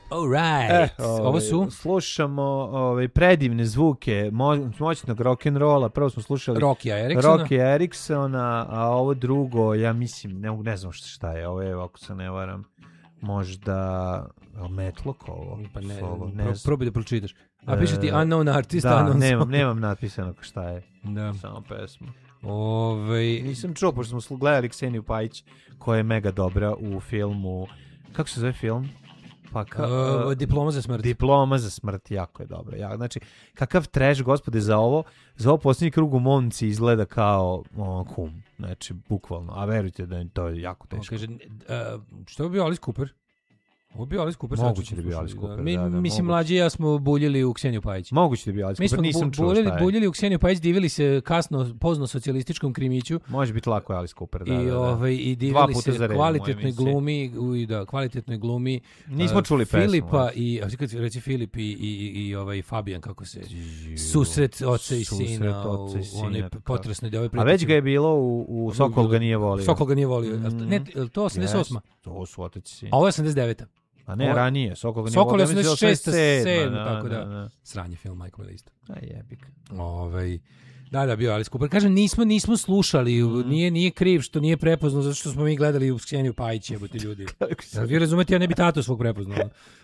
All right. Ovo su? Slušamo predivne zvuke moćnog rock'n'rolla. Prvo smo slušali Rocky Ericksona, a ovo drugo, ja mislim, ne znam šta je. Ovo je, ako se ne varam, možda Metlok ovo. Pa ne, probaj da pročitaš. A piše ti unknown artist, da, unknown song. nemam napisano šta je. Da. Samo pesma. Nisam čuo, pošto smo gledali Kseniju Pajić, koja je mega dobra u filmu. Kako se zove film? Diploma za smrt. Diploma za smrt, jako je dobro. Znači, kakav trash, gospode, za ovo posljednji krug u momci izgleda kao kum. Znači, bukvalno. A verujte da je to jako teško. Kaže, što je bio Alice Cooper? Ovo bio Alice Cooper. Moguće da je bio Alice Cooper. Mislim, mlađi ja smo buljili u Kseniju Pajić. Moguće da je bio Alice Cooper, nisam čuo šta je. Buljili u Kseniju Pajić, divili se pozno socijalističkom krimiću. Može biti lako je Alice Cooper, I divili se kvalitetnoj glumi. Nismo čuli pesmu. Filipa i, reći Filip i Fabijan, kako se susret oca i sina u onoj potresnoj djevoj priče. A već ga je bilo u Sokol ga nije volio. Sokol ga nije volio. Ne, to 88. To su otac i sin. A ovo je 89. A ne, ranije. Sokol je 86. Tako da. Sranje film, majko me listo. Jebik. Da, bio Alice Cooper. Kažem, nismo slušali, nije kriv što nije prepoznao, zato što smo mi gledali u Kseniju Pajić, jebote ljudi. Vi razumete, ja ne bi tatu svog prepoznao.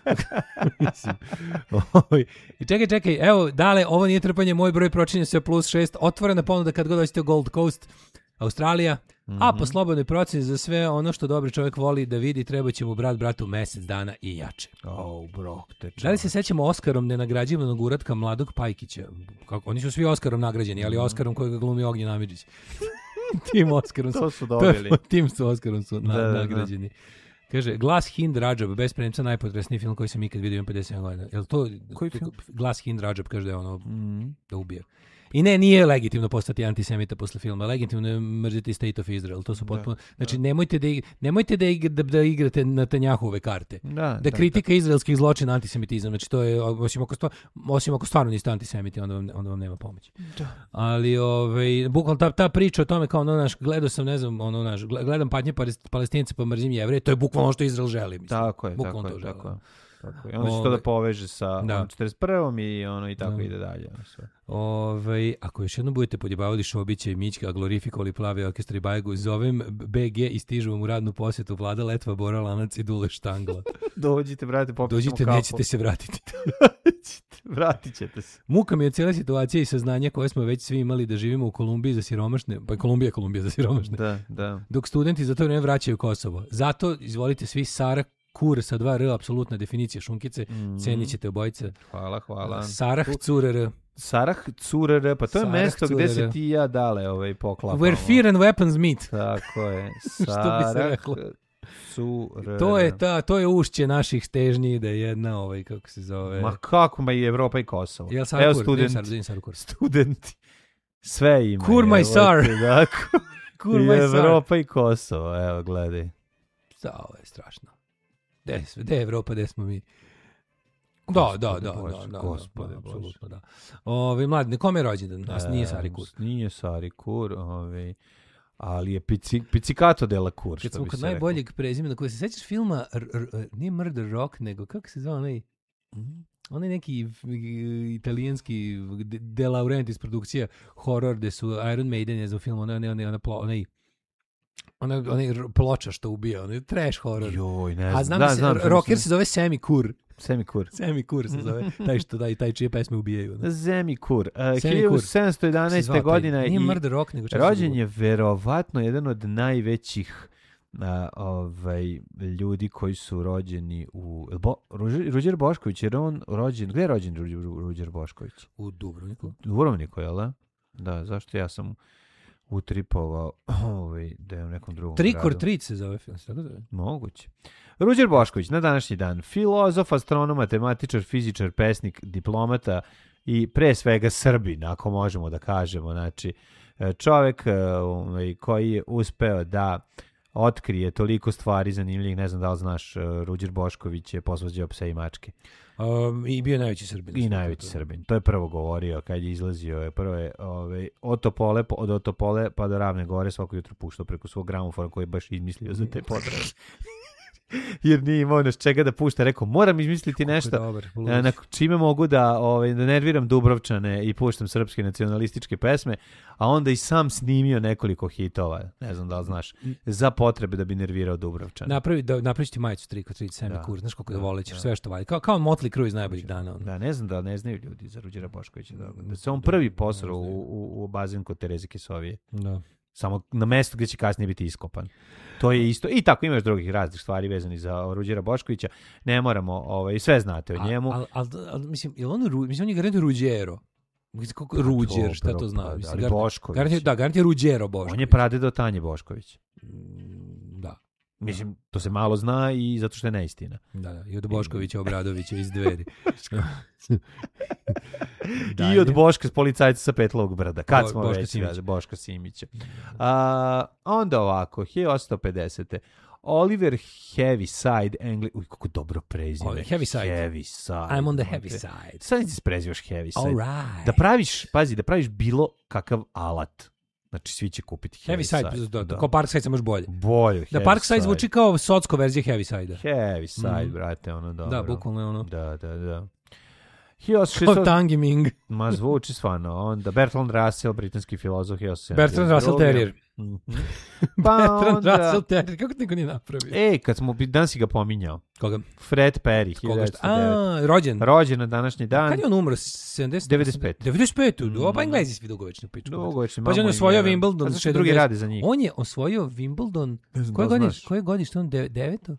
I čekaj, evo, dale, ovo nije trpanje, moj broj pročinje se +6, otvorena ponuda kad god dođete u Gold Coast, Australija, a po slobodnoj proceni za sve ono što dobri čovjek voli da vidi, treba će mu bratu mesec dana i jače. Da li se sećamo Oskarom nenagrađivanog uratka Mladog Pajkića? Oni su svi Oskarom nagrađeni, ali Oskarom kojega glumi Ognjen Amidžić. Tim Oskarom to su dobili. Tim su Oskarom su nagrađeni. Kaže, Glas Hind Rajab, bez premca najpotresniji film koji sam ikad vidio, imam 57 godina. Jel to koji film? Glas Hind Rajab, kaže da je ono da ubije. I nije legitimno postati antisemita posle filma, legitimno je mrziti State of Israel, to su potpuno, znači nemojte da igrate na Tanjahove karte, da kritika izraelskih zločina antisemitizam, znači to je, osim ako stvarno niste antisemiti, onda vam nema pomoći. Ali, bukvalno ta priča o tome kao, gledao sam, ne znam, gledam patnje Palestince pa mrzim Jevreje, to je bukvalno što Izrael želi, mislim. Tako je. I onda će to da poveže sa 41. i tako ide dalje. Ako još jednom budete podjebavali Šobića i Mićka, a glorifikovali Plavi orkestar i Bajegu, zovem BG i stižu vam u radnu posjetu Vlada Letva, Bora Lanac i Dule Štangla. Dođite, brate, popišemo kapu. Nećete se vratiti. Vratit ćete se. Muka mi je cijela situacija i saznanje koje smo već svi imali da živimo u Kolumbiji za siromašne, pa Kolumbija za siromašne. Da. Dok studenti za to vreme vraćaju Kosovo. Zato, izvolite svi, Sara Kur sa 2 R, apsolutna definicija šunkice, cenit ćete obojice. Hvala. Sarah Curer. Sarah Curer, pa to je mesto gde se ti i ja dale poklapamo. Where fear and weapons meet. Tako je. Sarah Curer. To je ušće naših težnji da je jedna, kako se zove. Ma kako, i Evropa i Kosovo. Evo studenti. Sve ima. Kur my Sar. Kur my Sar. Evropa i Kosovo, evo gledaj. Ovo je strašno. Gde je Evropa, gde smo mi? Da. Gospode, apsolutno da. Mladi, kome je rođendan? Nije Sari Kur. Nije Sari Kur, ali je Pizzicato della Kur. Kad smo kod najboljeg prezimena, koji se sećaš filma, nije Murder Rock, nego kako se zove onaj neki italijanski De Laurentiis produkcija horror, gde su Iron Maiden je za film, onaj ploča što ubija, onaj trash horror. Joj, ne znam. A znam rocker se zove Semi Kur. Semi Kur se zove, taj čije pesme ubijaju. Semi Kur. 1711. godina nije Murder Rock, nego rođen je verovatno jedan od najvećih ljudi koji su rođeni u Ruđer Bošković, jer on rođen, gdje je rođen Ruđer Bošković? U Dubrovniku. U Dubrovniku, jel da? Da, zašto ja sam utripovao da je u nekom drugom gradu. Trikor Tric se zove film, tako da je? Moguće. Ruđer Bošković, na današnji dan, filozof, astronom, matematičar, fizičar, pesnik, diplomata i pre svega Srbin, ako možemo da kažemo. Znači, čovek koji je uspeo da otkrije toliko stvari zanimljivih, ne znam da li znaš, Ruđer Bošković je posvađao pse i mačke. I bio najveći Srbin. Srbin. To je prvo govorio kad je izlazio. Prvo je od Otopole pa do Ravne Gore svako jutro puštao preko svog gramofona koji je baš izmislio za te potrebe. jer nije imao nas čega da pušta. Rekao, moram izmisliti nešto na čime mogu da nerviram Dubrovčane i puštam srpske nacionalističke pesme, a onda i sam snimio nekoliko hitova, ne znam da li znaš, za potrebe da bi nervirao Dubrovčane. Napraviš ti majicu 3x37 kurs, znaš koliko da volećeš, sve što valja. Kao Motley Crue iz najboljih dana. Da, ne znam da ne znaju ljudi za Ruđera Boškovića. Da se on prvi posrao u bazen kod Tereze Kesovije. Da. Samo na mestu gdje će kasnije biti iskopan. To je isto. I tako imaš drugih raznih stvari vezani za Ruđera Boškovića. Ne moramo, sve znate o njemu. Mislim, on je garantio Ruđero. Ruđer, šta to zna? Ali Bošković. Garantio Ruđero Bošković. On je pradedo Tanje Bošković. Da. Mislim, to se malo zna i zato što je neistina. Da, i od Boškovića Obradovića iz Dveri. I od Boška policajca sa Petlovog brda. Kad smo već Boška Simića. Onda ovako, 1850. Oliver Heaviside, uj, kako dobro prezime. Heaviside. I'm on the heavy side. Sad ti prezivaš Heaviside. All right. Da praviš bilo kakav alat. Znači, svi će kupiti Heaviside. Kao Parkside samo još bolje. Bolje. Da, Parkside zvuči kao socko verzija Heaviside. Heaviside, brate, ono dobro. Da, bukvalno je ono. Da. Kao Tangi Ming. Ma zvuči stvarno. Onda Bertrand Russell, britanski filozof. Bertrand Russell Terrier. Bertrand Russell Terrier, kako niko nije napravio? Kad smo danas si ga pominjao. Koga? Fred Perry, 1909. Rođen na današnji dan. Kad je on umro? 70? 95. 95. Pa Englezi svi dugovečni pičku. Dugovečni. Pa on je osvojio Wimbledon. A zašto drugi rade za njih? On je osvojio Wimbledon. Koje godište? On 9?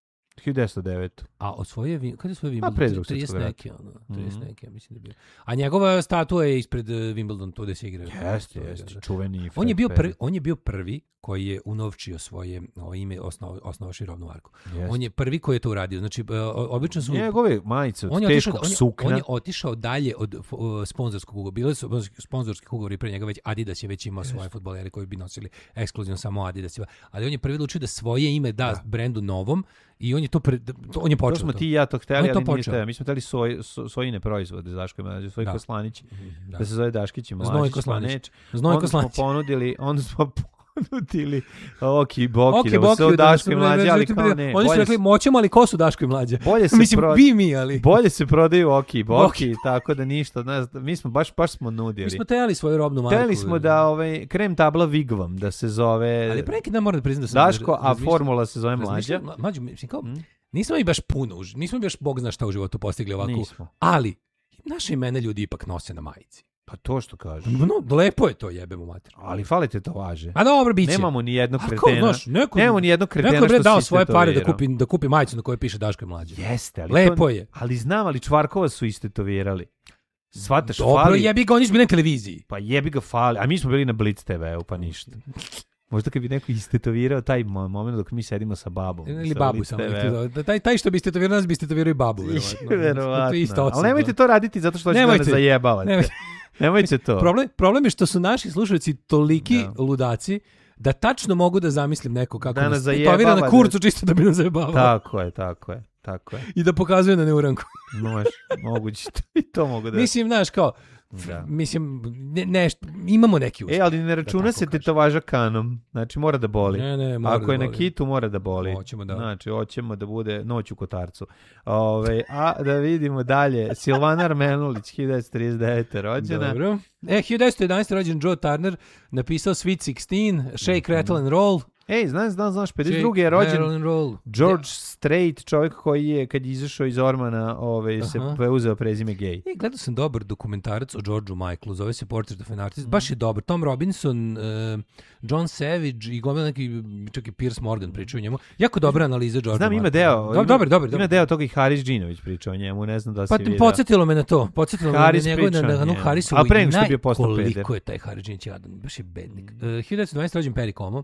1909. A osvojio kad je osvojio Wimbledon? 30 neki, 30 neki, mislim da je bio. A njegova statua je ispred Wimbledon, to da se igra. Jeste, čuveni. On je bio prvi koji je unovčio svoje ime, osnovao širovnu marku. On je prvi koji je to uradio. Znači, obično su... Njegove majice od teškog sukna. On je otišao dalje od sponzorskog ugovora. Bile su sponzorski ugovori pre njega već. Adidas je već imao svoje fudbalere koji bi nosili ekskluzivno samo Adidas. Ali on je prvi odlučio da svoje ime da brendu novom i on je on je počeo to. To smo ti i ja to hteli, ali nije hteli. Mi smo hteli svojine proizvode za Daško i Mlađe, svoj Koslanić. Da se zove Daškić i Mlađe. Znoj Koslanić. Onda smo ponudili Oki Boki da se Daško i Mlađe, ali kao ne. Oni su rekli, moćemo, ali ko su Daško i Mlađe? Mislim, mi, ali. Bolje se prodaju Oki Boki, tako da ništa. Mi smo baš smo nudili. Mi smo tejali svoju robnu marku. Tejali smo da krem tabla Vigvam, da se zove... Ali pre neki dan moram da priznam da sam... Daško, a formula se zove Mlađa. Mlađe, mislim, kao... Nismo mi baš puno, nismo baš bog zna šta u životu postigli ovako. Nismo. Ali, naše imena ljudi ipak nose na majici. Pa to što kažeš. No, lepo je to, jebemo mater. Ali fali te to važe. A dobro, biće. Nemamo ni jednog kretena. Nemamo ni jednog kretena što si dao svoje pare da kupi majicu na kojoj piše Daško i Mlađe. Jeste, ali lepo je. Ali znam, ali Čvarkova su istetovirali. Svataš, dobro, fali. Jebi ga, oni su bili na televiziji. Pa jebi ga, fali. A mi smo bili na Blitz TV-u, pa ništa. Možda kad bi neko istetovirao taj moment dok mi sedimo sa babom. Ili babu samo. Taj što bi istetovirao nas bi istetovirao i babu. Verovatno. Ali nemojte to raditi zato što ćete nas zajebavati. Nemojte to. Problem je što su naši slušalci toliki ludaci da tačno mogu da zamislim neko kako nas tetovira na kurcu čisto da bi nas zajebavao. Tako je. I da pokazuje na neuranku. Moguće. I to mogu da... Mislim, znaš, kao... Mislim, imamo neki uspjeh. Ali ne računa se tetovaža kanom. Znači, mora da boli. Ne, mora ako da je boli. Na kitu, mora da boli. Hoćemo da bude noć u Kotarcu. A da vidimo dalje. Silvana Armenulić, 1939. rođena. Dobro. 1911. rođen Joe Turner, napisao Sweet 16, Shake, Rattle and Roll. Znaš, 52. je rođen George Strait, čovjek koji je, kad je izašao iz Ormana, se preuzeo prezime gej. Gledao sam dobar dokumentarac o Georgeu Michaelu, zove se Portrait of an Artist, baš je dobar. Tom Robinson, John Savage i gomila neki, čak i Piers Morgan pričaju o njemu. Jako dobra analiza Georgea Znam, ima deo. Dobar. Ima deo toga i Haris Džinović pričao o njemu, ne znam da si vidio. Pa podsjetilo me na to. Haris pričao o njemu. Harisu, a pre nego što je bio postao peder. Koliko je taj Haris Džinović jadan, baš je bednik. 1912. rođen Perry Como.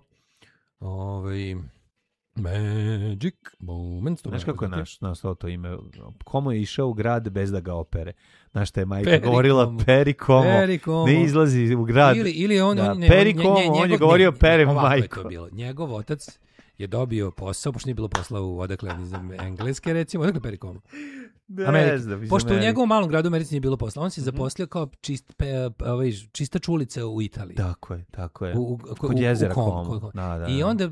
Magic Moments. Znaš kako je nastao to ime? Komo je išao u grad bez da ga opere. Znaš šta je majka govorila? Perry Como. Ne izlazi u grad. Ili on... Perry Como, on je govorio pere majko. Njegov otac je dobio posao, pošto nije bilo posla u odakle, Engleske recimo. Odakle Perry Como? Amerike. Pošto u njegovom malom gradu Americi nije bilo posla. On se zaposlio kao čistač ulica u Italiji. Tako je. Kod jezera Como. I onda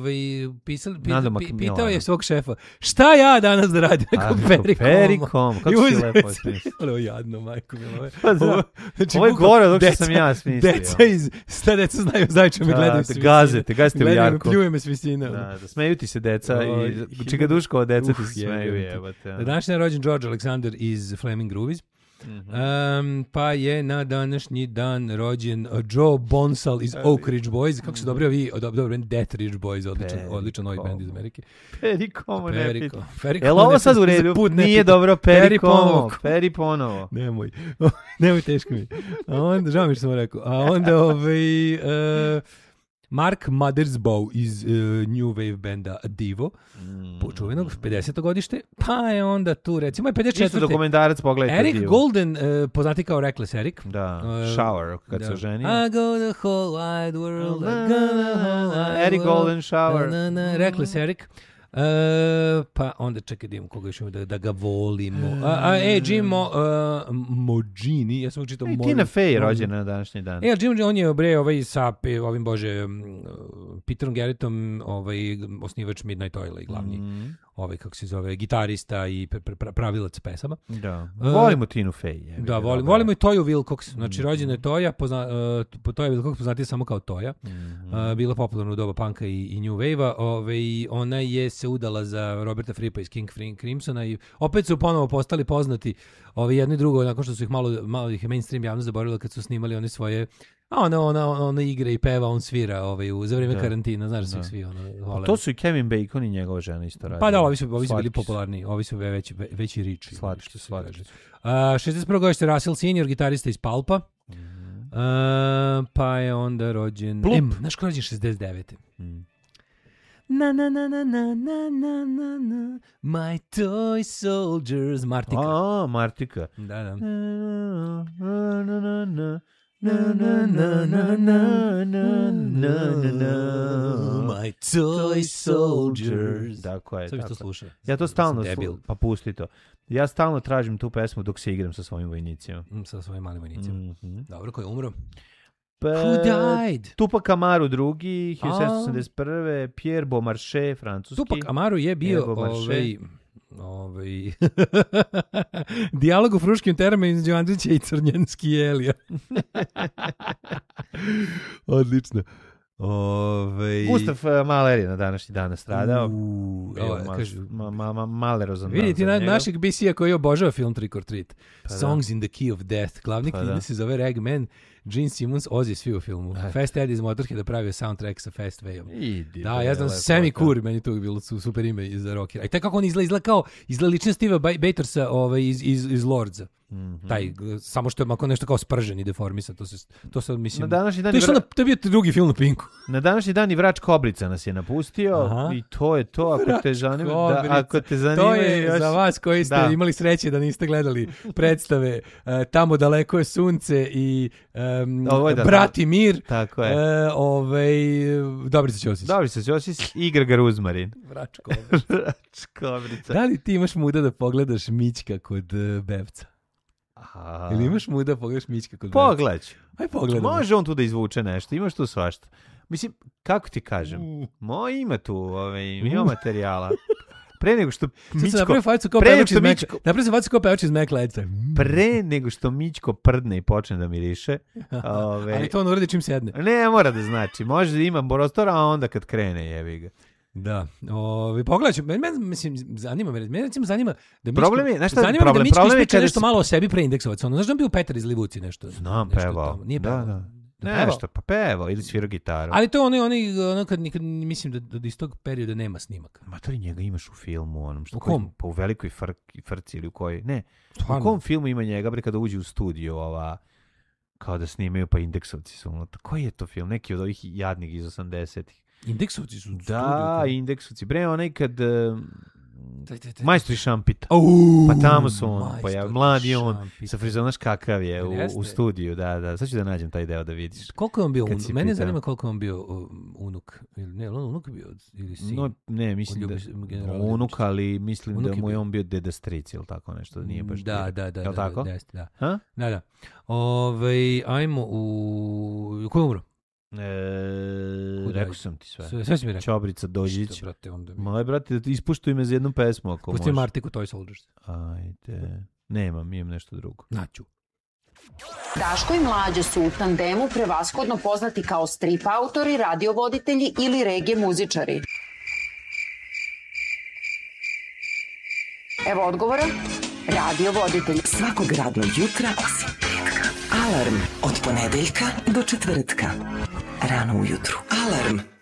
pitao je svog šefa, šta ja danas da radim? Perikom. Kako si lepo smislio? Ovo je jadno, majko milo. Ovo je gore dok što sam ja smislio. Deca znaju zajče me gledaju. Gazete u jarku. Pljuje me s visine. Da, smeju ti se deca i čega duškova deca ti se smeju. Današnji je rođen George Alexander iz Flaming Groovies. Pa je na današnji dan rođen Joe Bonsall iz Oak Ridge Boys. Kako se dobro Death Ridge Boys, odličan novi band iz Amerike. Perikom. Jel ovo sad u redu? Nije dobro, Periponovo. Nemoj, teško mi. A onda, žao mi što sam rekao. A onda Mark Mothersbaugh iz New Wave banda Divo, čuvenog 50. godište, pa je onda tu recimo je 54. Isto dokumentarac, pogledajte Eric Divo. Golden, poznati kao Reckless Eric. Da, Shower, kad se oženio. I go the whole wide world, Eric Golden, Shower. Reckless Eric. Pa onda čekaj da imam koga još imamo da ga volimo. Jim Mogini, ja sam učitao Tina Fey rođena na današnji dan. Jim, on je sa ovim Peterom Garrettom, osnivač Midnight Oila i glavni kako se zove, gitarista i pravilac pesama. Da. Volimo Tinu Fey. Da, volimo i Toju Wilcox. Znači, rođena je Toja, Toja Wilcox poznatija samo kao Toja. Bila popularna u doba punka i New Wave-a. Ona je se udala za Roberta Frippa iz King Crimsona i opet su ponovo postali poznati jedno i drugo, nakon što su ih malo ih mainstream javno zaboravila kad su snimali one svoje. A ona igra i peva, on svira za vrijeme karantina, znaš da su ih svi vole. To su i Kevin Bacon i njegova žena isto radili. Pa da, ovi su bili popularni, ovi su veći riči. Slatki. 61. godište Russell Senior, gitarista iz Pulpa. Pa je onda rođen... Znaš ko je rođen 69. Na na na na na na na na na My toy soldiers. Martika. Martika. Da. Na na na na na na na My toy soldiers. Tako je. Sad mi to slušao. Ja to stalno pa pusti to. Ja stalno tražim tu pesmu dok se igram sa svojim vojnicima. Sa svojim malim vojnicima. Dobro, ko je umro? Who died? Tupac Amaru drugi, 1781. Pierre Beaumarchais, francuski. Tupac Amaru je bio dijalog u fruškim terama između Andrića i Crnjanski Jelija. Odlično. Gustav Mahler je na današnji dan stradao. Malerozan. Vidite našeg BC-a koji obožava film Trick or Treat. Songs in the Key of Death. Glavni knjiga se zove Ragman. Gene Simmons, Ozzy svi u filmu. Fast Eddie iz Motorheada pravio soundtrack sa Fast Way-om. Da, ja znam Sammy Curry, meni to bilo super ime za rockera. I tako kako on izgleda ličnost Steva Batorsa iz Lordsa. Taj, samo što je malo nešto kao spržen i deformisan, to se mislim. To je bio drugi film na Pinku. Na današnji dan i Vrač Kobrica nas je napustio. I to je to, ako te zanima. To je za vas koji ste imali sreće da niste gledali predstave Tamo daleko je sunce i Brat i mir. Tako je. Dobrica Ćosić. Igra ga Ruzmarin. Vrač Kobrica. Da li ti imaš muda da pogledaš Mićka kod Bevca? Ili imaš muda da pogledaš Mićka kod Bevca? Pogledaj. Aj pogledaj. Može on tu da izvuče nešto, imaš tu svašta. Mislim, kako ti kažem, ima tu, ima materijala. Pre nego što Mićko... Napravio sam facu kao pevač iz Mekleca. Pre nego što Mićko prdne i počne da miriše... Ali to on uradi čim sedne. Ne mora da znači. Može da ima prostora, a onda kad krene, jebi ga. Da. Pogledaj ću. Zanima me recimo da Mićko... Problem je, znaš šta je problem? Zanima me da Mićko ispriča nešto malo o sebi preindeksovac. Znaš da on bio Petar iz Livuci nešto? Znam, pevao. Nije pevao. Nešto, pa pevao ili svirao gitaru. Ali to je ono kad mislim da iz tog perioda nema snimaka. Matori, njega imaš u filmu onom što... U kom? Pa u Velikoj frci ili u kojoj... Ne. U kom filmu ima njega, kada uđe u studio kao da snimaju, pa Indeksovci su unutra. Koji je to film? Neki od ovih jadnih iz 80-ih. Indeksovci su u da, studiju. Indeksovci. Bre, onaj kad Majstori šampita. Pa tamo su on pojavili. Mladi on sa frizom, znaš kakav je u studiju. Da. Sad ću da nađem taj deo da vidiš. Koliko je on bio unuk? Mene zanima koliko je on bio unuk. Ne, on unuk bio ili sin? No, ne, mislim da unuk, ali mislim unuk da mu je on bio deda stric ili tako nešto. Da nije baš da. Je tako? Da. Ha? Da. Ajmo u... Ko je umro? Rekao sam ti sve. Sve si mi rekao. Čobrica Dođić. Što, brate, onda Moj brate, da ispuštuj me za jednu pesmu ako pusti možeš. Martiku Toy Soldiers. Ajde. Nemam, imam nešto drugo. Naću. Daško i Mlađa su u tandemu prevashodno poznati kao strip autori, radiovoditelji ili reggae muzičari. Evo odgovora. Radiovoditelj. Svakog radnog jutra osim petka. Alarm od ponedeljka do četvrtka. Rano ujutru. Alarm.